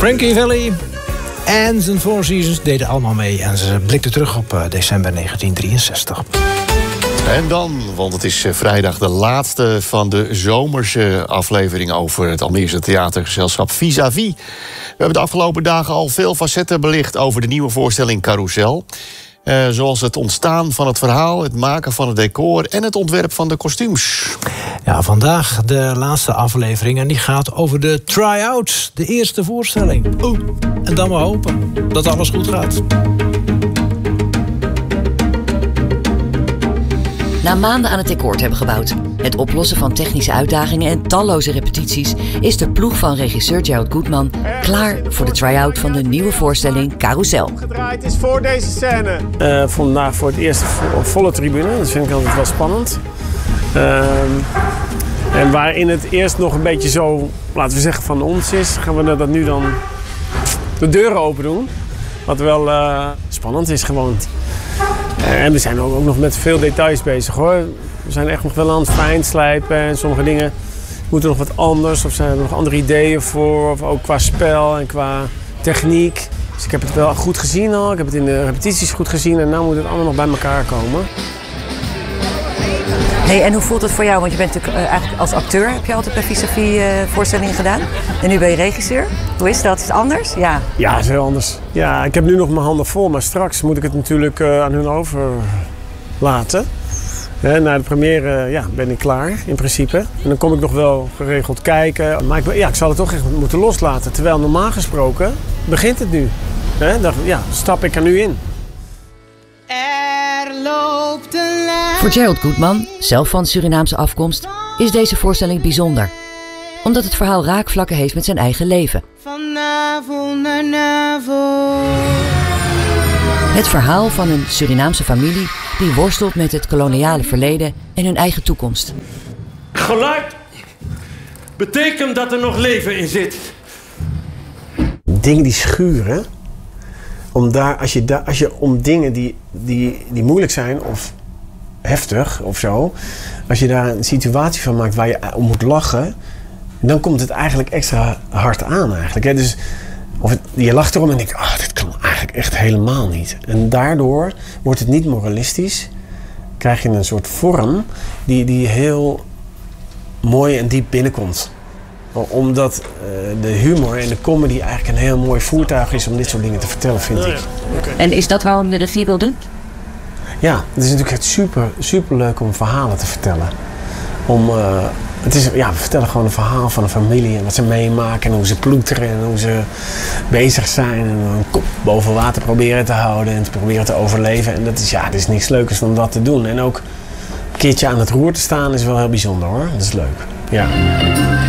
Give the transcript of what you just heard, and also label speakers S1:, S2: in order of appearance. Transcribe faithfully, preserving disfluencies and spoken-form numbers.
S1: Frankie Valli en zijn Four Seasons deden allemaal mee. En ze blikten terug op uh, december negentien drieënzestig.
S2: En dan, want het is vrijdag de laatste van de zomerse aflevering over het Almeerse theatergezelschap Vis-à-Vis. We hebben de afgelopen dagen al veel facetten belicht over de nieuwe voorstelling Carousel. Uh, zoals het ontstaan van het verhaal, het maken van het decor en het ontwerp van de kostuums.
S1: Ja, vandaag de laatste aflevering en die gaat over de try-outs, de eerste voorstelling. Oeh, en dan maar hopen dat alles goed gaat.
S3: Na maanden aan het decor te hebben gebouwd, het oplossen van technische uitdagingen en talloze repetities, is de ploeg van regisseur Gerald Goodman klaar voor de try-out van de nieuwe voorstelling Carousel.
S4: Gedraaid is voor deze scène. Uh, vandaag voor het eerst vo- volle tribune, dat vind ik altijd wel spannend. Uh, en waarin het eerst nog een beetje zo, laten we zeggen, van ons is, gaan we dat nu dan de deuren open doen. Wat wel uh, spannend is gewoon. En we zijn ook nog met veel details bezig hoor. We zijn echt nog wel aan het fijnslijpen en sommige dingen moeten nog wat anders. Of zijn er nog andere ideeën voor, of ook qua spel en qua techniek. Dus ik heb het wel goed gezien al, ik heb het in de repetities goed gezien en nu moet het allemaal nog bij elkaar komen.
S3: Hey, en hoe voelt het voor jou? Want je bent natuurlijk uh, eigenlijk als acteur, heb je altijd bij Vis-à-Vis uh, voorstellingen gedaan. En nu ben je regisseur. Hoe is dat? Is het anders? Ja,
S4: ja, het is heel anders. Ja, ik heb nu nog mijn handen vol, maar straks moet ik het natuurlijk uh, aan hun overlaten. He, na de première ja, ben ik klaar, in principe. En dan kom ik nog wel geregeld kijken. Maar ik, ja, ik zal het toch echt moeten loslaten. Terwijl normaal gesproken begint het nu. He, dan ja, stap ik er nu in.
S5: Er loopt een lijn.
S3: Voor Gerald Goodman, zelf van Surinaamse afkomst, is deze voorstelling bijzonder. Omdat het verhaal raakvlakken heeft met zijn eigen leven.
S5: Vanavond naar avond.
S3: Het verhaal van een Surinaamse familie die worstelt met het koloniale verleden en hun eigen toekomst.
S6: Geluid betekent dat er nog leven in zit.
S4: Dingen die schuren. Om daar, als, je da, als je om dingen die, die, die moeilijk zijn of heftig of zo, als je daar een situatie van maakt waar je om moet lachen, dan komt het eigenlijk extra hard aan eigenlijk. Hè? Dus, of het, je lacht erom en denkt, ah, dit kan eigenlijk echt helemaal niet. En daardoor wordt het niet moralistisch. Krijg je een soort vorm die, die heel mooi en diep binnenkomt. Omdat uh, de humor en de comedy eigenlijk een heel mooi voertuig is om dit soort dingen te vertellen, vind ik.
S3: Okay. En is dat waarom je de regie wil doen?
S4: Ja, het is natuurlijk super, super leuk om verhalen te vertellen. Om, uh, het is, ja, we vertellen gewoon een verhaal van een familie en wat ze meemaken en hoe ze ploeteren en hoe ze bezig zijn en een kop boven water proberen te houden en te proberen te overleven. En dat is, ja, het is niks leukers dan dat te doen. En ook een keertje aan het roer te staan is wel heel bijzonder hoor. Dat is leuk. Ja.